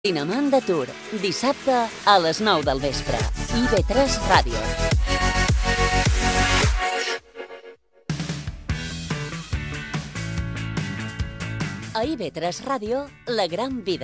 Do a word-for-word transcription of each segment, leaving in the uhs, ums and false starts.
Dinamant de Tour, dissabte a les nou del vespre. I V tres Ràdio. A I V tres Ràdio, la gran vida.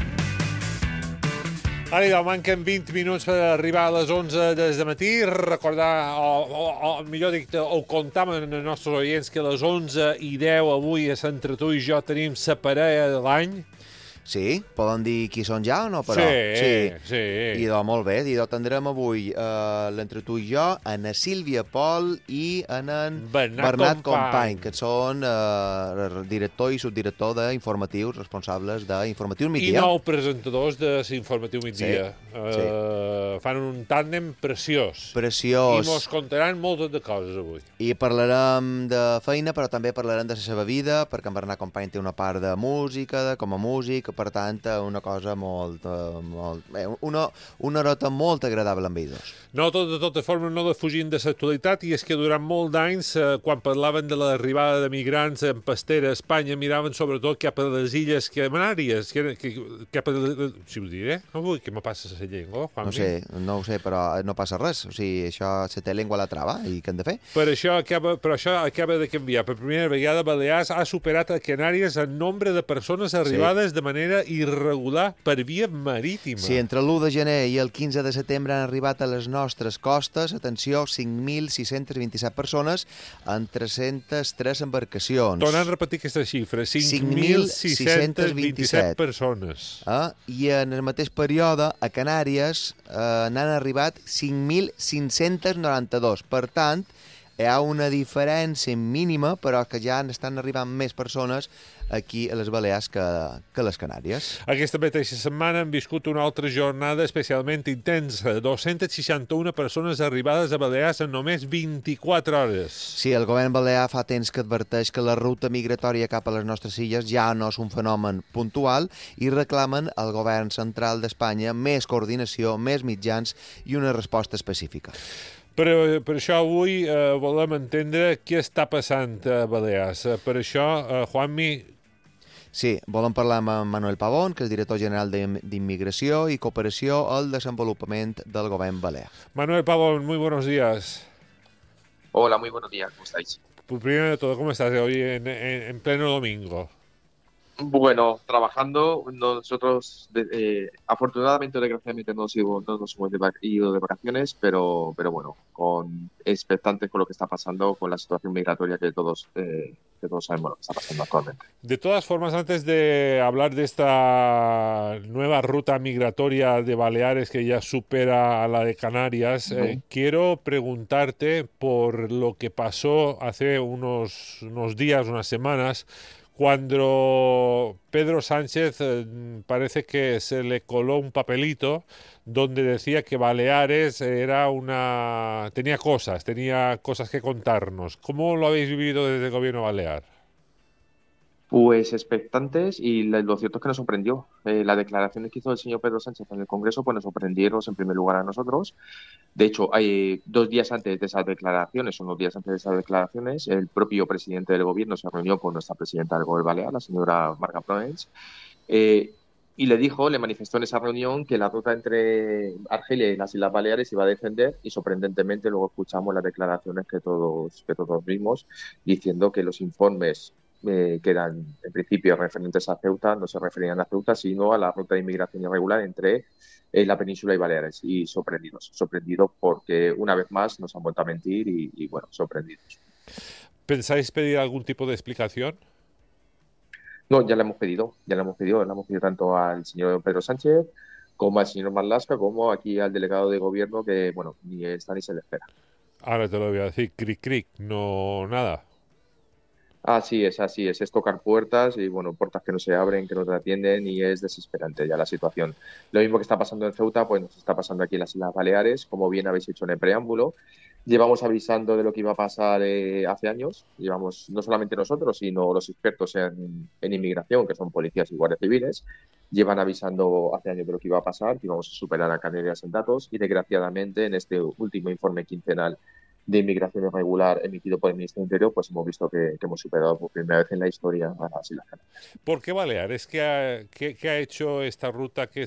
Ara ja manquen vint minuts per arribar a les onze des de matí. Recordar, o, o, o millor dit, ho comptam amb els nostres oients, que a les onze i deu avui a Entre tu i jo tenim la parella de l'any. Sí? Poden dir qui són ja o no, però? Sí, sí. sí. Idò, molt bé. Idò, tindrem avui uh, l'Entre tu i jo, en Sílvia Pol i en, en Bernat, Bernat Company, Company, que són uh, director i subdirector d'informatius, responsables d'Informatius Migdia. I nou presentadors de l'Informatiu Migdia. Sí, uh, sí. Fan un tàndem preciós. Preciós. I mos contaran moltes de coses avui. I parlarem de feina, però també parlarem de la seva vida, perquè en Bernat Company té una part de música, de, com a músic, per tant, una cosa molt... molt una, una nota molt agradable amb ells dos. No, tot, de totes formes, no defugint de l'actualitat, i és que durant molts d'anys, eh, quan parlaven de l'arribada de migrants en pastera a Espanya, miraven sobretot cap a les illes Canàries, que, que, cap a... Si ho diré? Ui, què me passa a la llengua, Juanmi? No sé, no ho sé, però no passa res. O sigui, això se té llengua a la trava, i què hem de fer? Per això acaba, però això acaba de canviar. Per primera vegada, Balears ha superat a Canàries en nombre de persones arribades sí. de manera irregular per via marítima. Sí, entre l'u de gener i el quinze de setembre han arribat a les nostres costes, atenció, cinc mil sis-cents vint-i-set persones en tres-centes tres embarcacions. Tornant a repetir aquesta xifra, cinc mil sis-cents vint-i-set persones. Eh? I en el mateix període, a Canàries, eh, n'han arribat cinc mil cinc-cents noranta-dos. Per tant, hi ha una diferència mínima, però que ja n'estan arribant més persones aquí a les Balears que, que a les Canàries. Aquesta mateixa setmana hem viscut una altra jornada especialment intensa. dos-centes seixanta-una persones arribades a Balears en només vint-i-quatre hores. Sí, el govern balear fa temps que adverteix que la ruta migratòria cap a les nostres illes ja no és un fenomen puntual i reclamen al govern central d'Espanya més coordinació, més mitjans i una resposta específica. Per, per això avui eh, volem entendre què està passant a Balears. Per això, eh, Juanmi... Sí, volem parlar amb Manuel Pavón, que és director general d'Immigració i Cooperació al Desenvolupament del Govern Balear. Manuel Pavón, muy buenos días. Hola, muy buenos días, ¿cómo estáis? Pues primero de todo, ¿cómo estás hoy en, en, en pleno domingo? Bueno, trabajando, nosotros eh, afortunadamente o desgraciadamente no nos, ido, no nos hemos ido de vacaciones, pero, pero bueno, con expectantes con lo que está pasando, con la situación migratoria que todos, eh, que todos sabemos lo que está pasando actualmente. De todas formas, antes de hablar de esta nueva ruta migratoria de Baleares que ya supera a la de Canarias, uh-huh. eh, quiero preguntarte por lo que pasó hace unos, unos días, unas semanas, cuando Pedro Sánchez eh, parece que se le coló un papelito donde decía que Baleares era una tenía cosas, tenía cosas que contarnos. ¿Cómo lo habéis vivido desde el gobierno balear? Pues expectantes, y lo cierto es que nos sorprendió. Eh, las declaraciones que hizo el señor Pedro Sánchez en el Congreso pues nos sorprendieron en primer lugar a nosotros. De hecho, hay dos días antes de esas declaraciones, unos días antes de esas declaraciones, el propio presidente del gobierno se reunió con nuestra presidenta del gobierno balear, la señora Marga Proens, eh, y le dijo, le manifestó en esa reunión que la ruta entre Argelia y las Islas Baleares iba a defender, y sorprendentemente luego escuchamos las declaraciones que todos, que todos vimos, diciendo que los informes Eh, que eran en principio referentes a Ceuta, no se referían a Ceuta, sino a la ruta de inmigración irregular entre eh, la península y Baleares. Y sorprendidos, sorprendidos porque una vez más nos han vuelto a mentir y, y bueno, sorprendidos. ¿Pensáis pedir algún tipo de explicación? No, ya le hemos pedido, ya le hemos pedido, le hemos pedido tanto al señor Pedro Sánchez como al señor Marlaska, como aquí al delegado de gobierno, que bueno, ni está ni se le espera. Ahora te lo voy a decir, cric cric, no nada. Así es, así es, es tocar puertas y bueno, puertas que no se abren, que no te atienden, y es desesperante ya la situación. Lo mismo que está pasando en Ceuta, pues nos está pasando aquí en las Islas Baleares, como bien habéis hecho en el preámbulo. Llevamos avisando de lo que iba a pasar eh, hace años, llevamos no solamente nosotros, sino los expertos en, en inmigración, que son policías y guardias civiles, llevan avisando hace años de lo que iba a pasar, que íbamos a superar a Canarias en datos, y desgraciadamente en este último informe quincenal de inmigración irregular emitido por el Ministerio del Interior, pues hemos visto que, que hemos superado por primera vez en la historia a las Islas Canarias. ¿Por qué Baleares? ¿Qué ha, qué, qué ha hecho esta ruta que